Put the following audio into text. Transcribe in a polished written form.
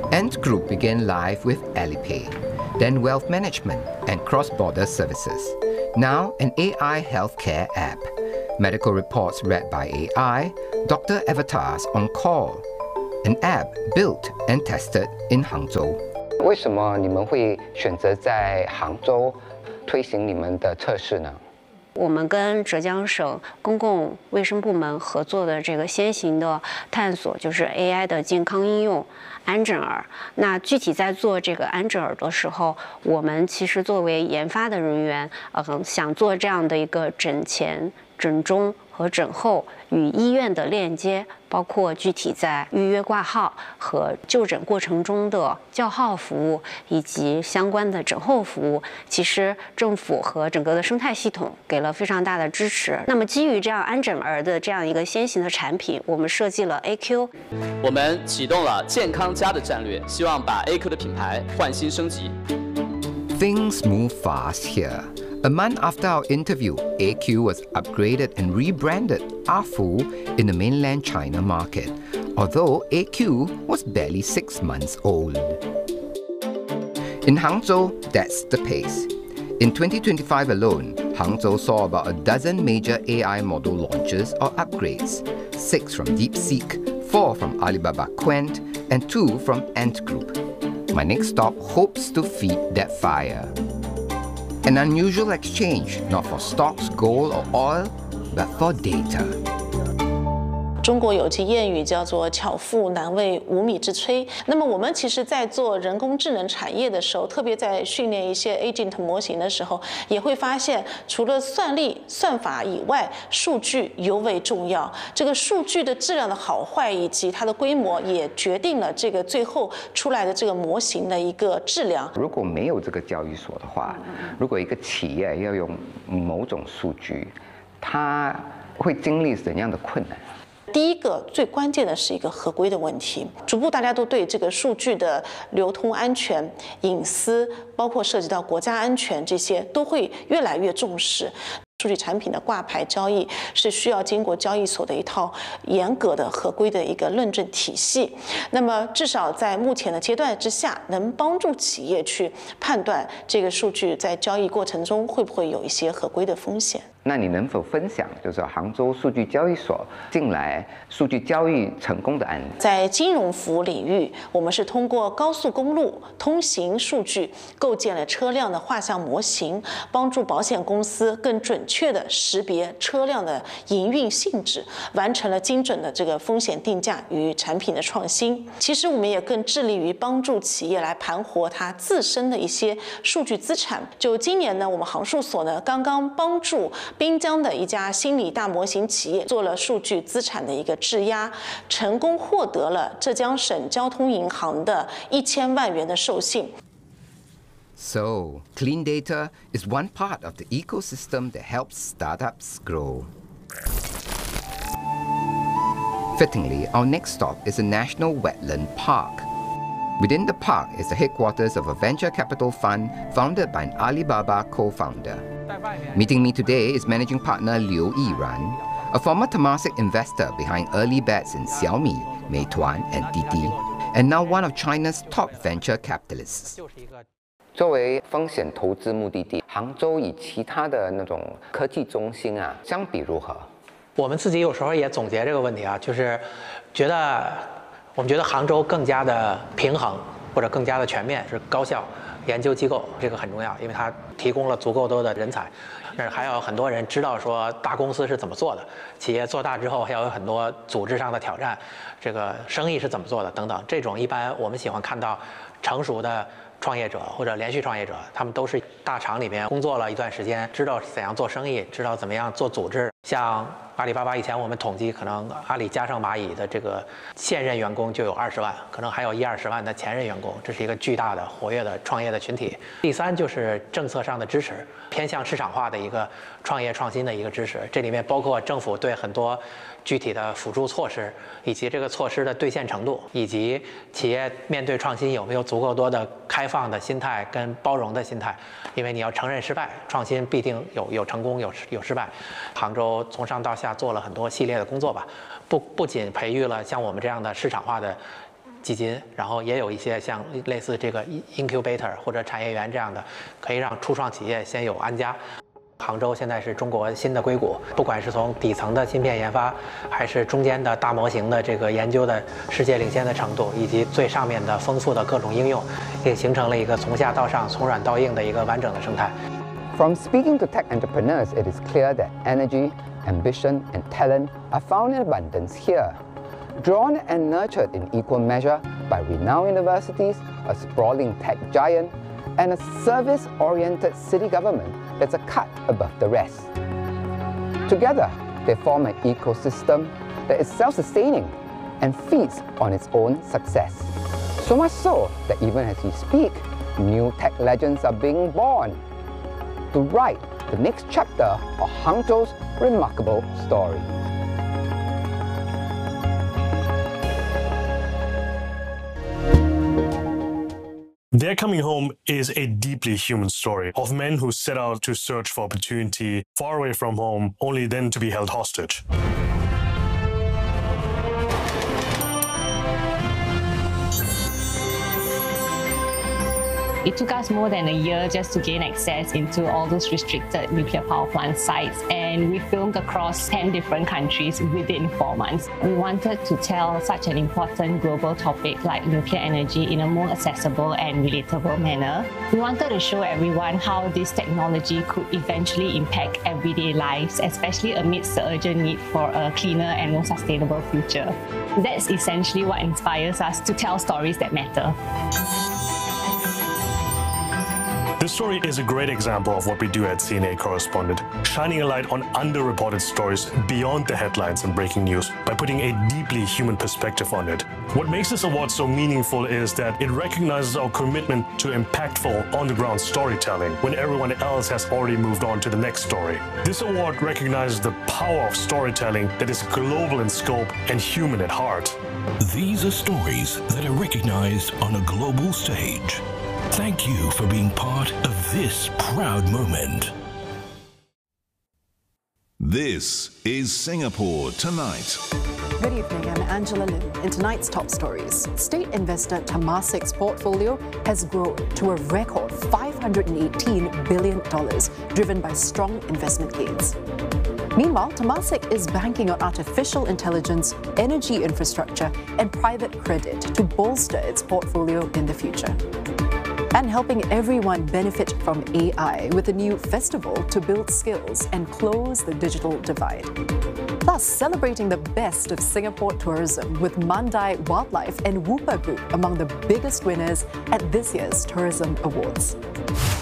Ant Group began life with Alipay, then wealth management and cross-border services. Now an AI healthcare app, medical reports read by AI, doctor avatars on call, an app built and tested in Hangzhou. 为什么你们会选择在杭州推行你们的测试呢？ 我们跟浙江省公共卫生部门合作的这个先行的探索，就是 AI 的健康应用安诊儿。那具体在做这个安诊儿的时候，我们其实作为研发的人员，想做这样的一个诊前、诊中和诊后与医院的链接，包括具体在预约挂号和就诊过程中的叫号服务，以及相关的诊后服务，其实政府和整个的生态系统给了非常大的支持。那么基于这样安诊儿的这样一个先行的产品，我们设计了 AQ， 我们启动了健康家的战略，希望把 AQ 的品牌换新升级。 Things move fast here. A month after our interview, AQ was upgraded and rebranded Afu in the mainland China market, although AQ was barely 6 months old. In Hangzhou, that's the pace. In 2025 alone, Hangzhou saw about a dozen major AI model launches or upgrades, 6 from DeepSeek, 4 from Alibaba Quent, and 2 from Ant Group. My next stop hopes to feed that fire. An unusual exchange, not for stocks, gold or oil, but for data. 中国有句谚语叫做“巧妇难为无米之炊”。那么我们其实，在做人工智能产业的时候，特别在训练一些 agent 模型的时候，也会发现，除了算力、算法以外，数据尤为重要。这个数据的质量的好坏以及它的规模，也决定了这个最后出来的这个模型的一个质量。 如果没有这个交易所的话，如果一个企业要用某种数据，它会经历怎样的困难？ 第一个最关键的是一个合规的问题，逐步大家都对这个数据的流通安全、隐私，包括涉及到国家安全这些，都会越来越重视。数据产品的挂牌交易是需要经过交易所的一套严格的合规的一个论证体系，那么至少在目前的阶段之下，能帮助企业去判断这个数据在交易过程中会不会有一些合规的风险。 那你能否分享，就是杭州数据交易所近来数据交易成功的案例？ 在金融服务领域，我们是通过高速公路通行数据构建了车辆的画像模型，帮助保险公司更准确地识别车辆的营运性质，完成了精准的这个风险定价与产品的创新。其实我们也更致力于帮助企业来盘活它自身的一些数据资产。就今年呢，我们杭数所呢刚刚帮助滨江的一家心理大模型企业做了数据资产的一个质押，成功获得了浙江省交通银行的1000万元的授信。 So, clean data is one part of the ecosystem that helps startups grow. Fittingly, our next stop is a national wetland park. Within the park is the headquarters of a venture capital fund founded by an Alibaba co-founder. Meeting me today is managing partner Liu Yiran, a former Temasek investor behind early bets in Xiaomi, Meituan, and Didi, and now one of China's top venture capitalists. 作为风险投资目的地，杭州与其他的那种科技中心啊相比如何？ 我们自己有时候也总结这个问题啊，就是我们觉得杭州更加的平衡或者更加的全面，是高校研究机构，这个很重要，因为它提供了足够多的人才。还有很多人知道说大公司是怎么做的，企业做大之后还有很多组织上的挑战，这个生意是怎么做的等等。这种一般我们喜欢看到成熟的创业者或者连续创业者，他们都是大厂里面工作了一段时间，知道怎样做生意，知道怎么样做组织。像阿里巴巴以前我们统计，可能阿里加上蚂蚁的这个现任员工就有20万，可能还有10-20万的前任员工，这是一个巨大的活跃的创业的群体。第三就是政策上的支持，偏向市场化的一个创业创新的一个支持，这里面包括政府对很多具体的辅助措施，以及这个措施的兑现程度，以及企业面对创新有没有足够多的开放的心态跟包容的心态，因为你要承认失败，创新必定有成功有失败。杭州从上到下做了很多系列的工作吧，不仅培育了像我们这样的市场化的基金，然后也有一些像类似这个 incubator 或者产业园这样的，可以让初创企业先有安家。杭州现在是中国新的硅谷，不管是从底层的芯片研发，还是中间的大模型的这个研究的世界领先的程度，以及最上面的丰富的各种应用，也形成了一个从下到上、从软到硬的一个完整的生态。 From speaking to tech entrepreneurs, it is clear that energy, ambition, and talent are found in abundance here. Drawn and nurtured in equal measure by renowned universities, a sprawling tech giant, and a service-oriented city government that's a cut above the rest. Together, they form an ecosystem that is self-sustaining and feeds on its own success. So much so that even as we speak, new tech legends are being born to write the next chapter of Hangzhou's remarkable story. Their Coming Home is a deeply human story of men who set out to search for opportunity far away from home, only then to be held hostage. It took us more than a year just to gain access into all those restricted nuclear power plant sites, and we filmed across 10 different countries within 4 months. We wanted to tell such an important global topic like nuclear energy in a more accessible and relatable manner. We wanted to show everyone how this technology could eventually impact everyday lives, especially amidst the urgent need for a cleaner and more sustainable future. That's essentially what inspires us to tell stories that matter. This story is a great example of what we do at CNA Correspondent, shining a light on underreported stories beyond the headlines and breaking news by putting a deeply human perspective on it. What makes this award so meaningful is that it recognizes our commitment to impactful on-the-ground storytelling when everyone else has already moved on to the next story. This award recognizes the power of storytelling that is global in scope and human at heart. These are stories that are recognized on a global stage. Thank you for being part of this proud moment. This is Singapore Tonight. Good evening, I'm Angela Lim. In tonight's top stories, state investor Temasek's portfolio has grown to a record $518 billion, driven by strong investment gains. Meanwhile, Temasek is banking on artificial intelligence, energy infrastructure, and private credit to bolster its portfolio in the future. And helping everyone benefit from AI with a new festival to build skills and close the digital divide. Plus, celebrating the best of Singapore tourism with Mandai Wildlife and Whooper Group among the biggest winners at this year's Tourism Awards.